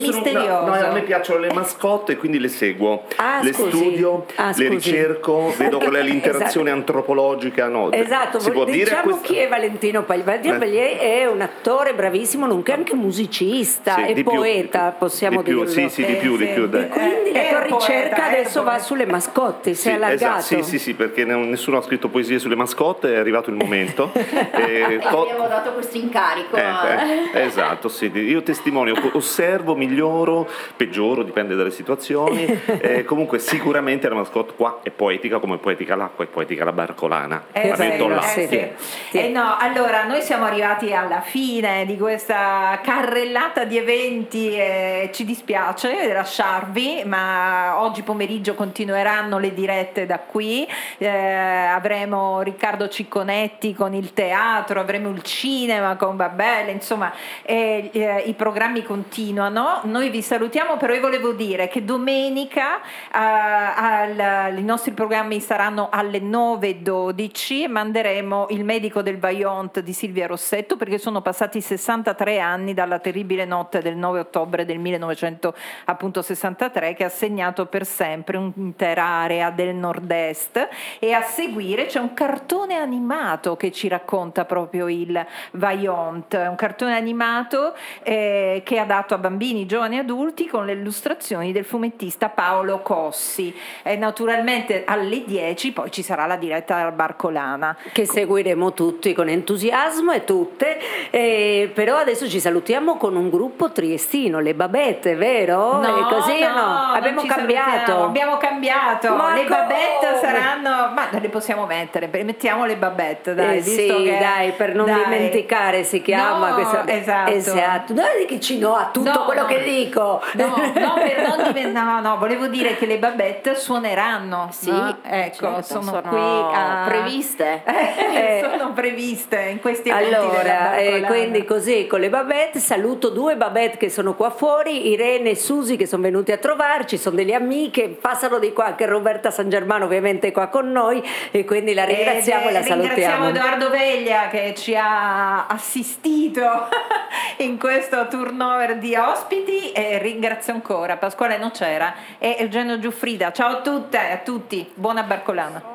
misterioso. No, a me piacciono le mascotte, quindi le seguo, le scusi. studio, le ricerco, vedo qual è l'interazione Esatto. antropologica. No, Esatto, si può dire diciamo questo? chi è Valentino Paglia. Valentino Paglia è un attore bravissimo, nonché anche musicista Sì, e di più, poeta, possiamo di più, dirlo. sì, di più. E quindi la tua ricerca adesso va sulle mascotte, si è allargato. Esatto, sì, perché nessuno ha scritto poesie sulle mascotte, è arrivato il momento. Abbiamo dato questo incarico. Esatto, sì, io testimonio, osservo, miglioro, peggioro, dipende dalle situazioni. Comunque sicuramente la mascotte qua è poetica, come è poetica l'acqua, è poetica la barcolana. La metto là. No, allora noi siamo arrivati alla fine di questa carrellata di eventi, ci dispiace lasciarvi, ma oggi pomeriggio continueranno le dirette da qui, avremo Riccardo Cicconetti con il teatro, avremo il cinema con Babele, insomma i programmi continuano. Noi vi salutiamo, però io volevo dire che domenica i nostri programmi saranno alle 9:12 e manderemo Il medico del Vajont di Silvia Rossetto, perché sono passati 63 anni dalla terribile notte del 9 ottobre del 1963 che ha segnato per sempre un'intera area del nord-est, e a seguire c'è un cartone animato che ci racconta proprio il Vajont, un cartone animato che è adatto a bambini, giovani e adulti, con le illustrazioni del fumettista Paolo Cossi. Naturalmente alle 10 poi ci sarà la diretta alla Barcolana che seguiremo tutti con entusiasmo e tutte, però adesso ci salutiamo con un gruppo triestino, le Babette, vero? No, così no? Abbiamo cambiato. Ma le Babette come? saranno, ma le possiamo mettiamo le Babette, dai, visto sì, che, dai, per non dimenticare si chiama no, questa. esatto. Dai, dici no a tutto quello che dico. No, volevo dire che le Babette suoneranno. Sì, no? Ecco, certo, sono qui previste. Sono previste in questi eventi della Allora, Barcolana. quindi così con le Babette saluto due Babette che sono qua fuori, Irene e Susi, che sono venuti a trovarci, sono delle amiche, passano di qua, anche Roberta San Germano ovviamente è qua con noi, e quindi la ringraziamo e la salutiamo. Ringraziamo Edoardo Veglia che ci ha assistito in questo turnover di ospiti, e ringrazio ancora Pasquale Nocera e Eugenio Giuffrida. Ciao a tutte e a tutti, buona Barcolana.